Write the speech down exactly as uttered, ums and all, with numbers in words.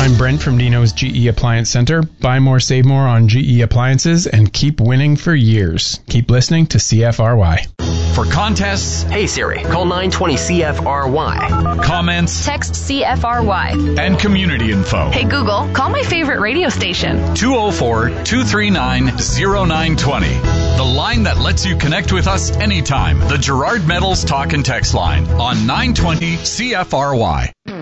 I'm Brent from Dino's G E Appliance Center. Buy more, save more on G E appliances and keep winning for years. Keep listening to C F R Y. For contests, hey Siri, call nine twenty C F R Y. Comments, text C F R Y. And community info. Hey Google, call my favorite radio station. two oh four, two three nine, oh nine two oh. The line that lets you connect with us anytime. The Gerard Metals Talk and Text line on nine twenty C F R Y.